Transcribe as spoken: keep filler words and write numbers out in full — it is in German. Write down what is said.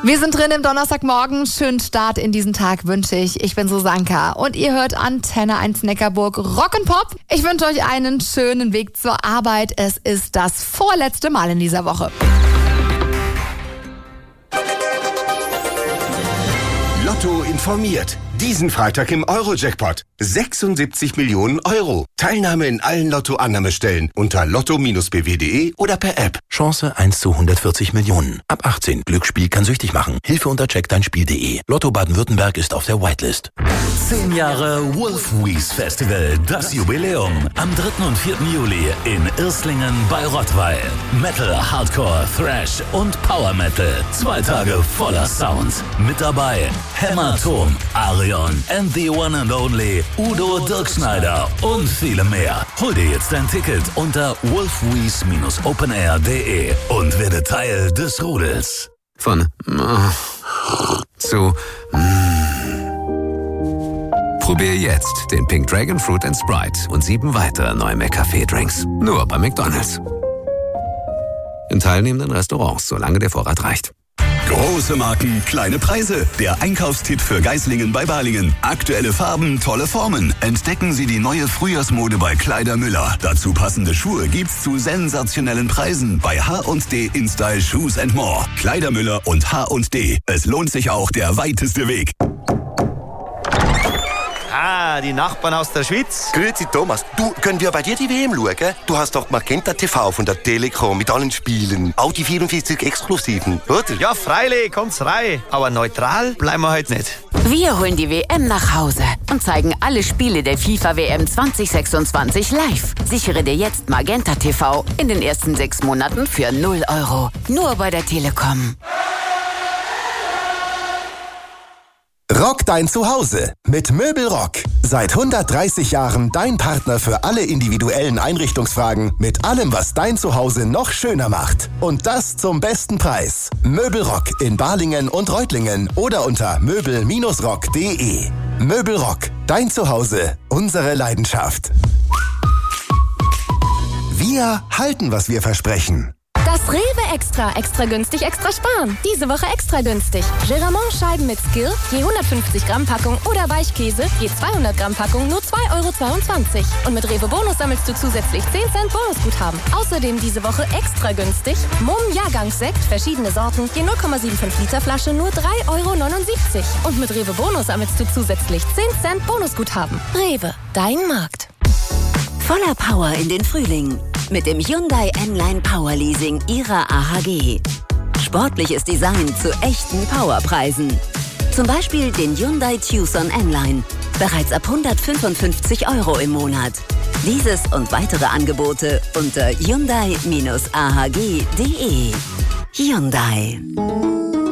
Wir sind drin im Donnerstagmorgen. Schönen Start in diesen Tag wünsche ich. Ich bin Susanka und ihr hört Antenne eins Neckarburg Rock'n'Pop. Ich wünsche euch einen schönen Weg zur Arbeit. Es ist das vorletzte Mal in dieser Woche. Lotto informiert. Diesen Freitag im Euro-Jackpot. sechsundsiebzig Millionen Euro. Teilnahme in allen Lotto-Annahmestellen unter lotto Bindestrich b w punkt de oder per App. Chance eins zu hundertvierzig Millionen. Ab achtzehn. Glücksspiel kann süchtig machen. Hilfe unter check dein Spiel punkt de. Lotto Baden-Württemberg ist auf der Whitelist. Zehn Jahre Wolfwies Festival. Das Jubiläum. Am dritten und vierten Juli in Irslingen bei Rottweil. Metal, Hardcore, Thrash und Power Metal. Zwei Tage voller Sounds. Mit dabei Hämatom, Arion and the one and only Udo Dirkschneider und viele mehr. Hol dir jetzt dein Ticket unter wolfwies Bindestrich openair punkt de und werde Teil des Rudels. Von äh, zu mm. Probier jetzt den Pink Dragon Fruit and Sprite und sieben weitere neue McCafé-Drinks. Nur bei McDonald's. In teilnehmenden Restaurants, solange der Vorrat reicht. Große Marken, kleine Preise. Der Einkaufstipp für Geislingen bei Balingen. Aktuelle Farben, tolle Formen. Entdecken Sie die neue Frühjahrsmode bei Kleider Müller. Dazu passende Schuhe gibt's zu sensationellen Preisen bei H und D InStyle Shoes and More. Kleider Müller und H und D. Es lohnt sich auch der weiteste Weg. Ah, die Nachbarn aus der Schweiz. Grüezi Thomas, du, können wir bei dir die W M schauen? Du hast doch Magenta T V von der Telekom mit allen Spielen. Auch die vierundvierzig Exklusiven, oder? Ja, freilich, kommt's rein. Aber neutral bleiben wir heute nicht. Wir holen die W M nach Hause und zeigen alle Spiele der FIFA W M zwanzig sechsundzwanzig live. Sichere dir jetzt Magenta T V in den ersten sechs Monaten für null Euro. Nur bei der Telekom. Rock dein Zuhause mit Möbelrock. Seit hundertdreißig Jahren dein Partner für alle individuellen Einrichtungsfragen mit allem, was dein Zuhause noch schöner macht. Und das zum besten Preis. Möbelrock in Balingen und Reutlingen oder unter möbel Bindestrich rock punkt de. Möbelrock, dein Zuhause, unsere Leidenschaft. Wir halten, was wir versprechen. Das Rewe Extra. Extra günstig, extra sparen. Diese Woche extra günstig. Geramont-Scheiben mit Skill, je hundertfünfzig Gramm Packung oder Weichkäse, je zweihundert Gramm Packung, nur zwei Euro zweiundzwanzig. Und mit Rewe Bonus sammelst du zusätzlich zehn Cent Bonusguthaben. Außerdem diese Woche extra günstig. Mumm Jahrgangssekt, verschiedene Sorten, je null Komma fünfundsiebzig Liter Flasche, nur drei Euro neunundsiebzig. Und mit Rewe Bonus sammelst du zusätzlich zehn Cent Bonusguthaben. Rewe, dein Markt. Voller Power in den Frühling. Mit dem Hyundai N-Line Power Leasing ihrer A H G. Sportliches Design zu echten Powerpreisen. Zum Beispiel den Hyundai Tucson N-Line. Bereits ab hundertfünfundfünfzig Euro im Monat. Dieses und weitere Angebote unter hyundai Bindestrich a h g punkt de. Hyundai.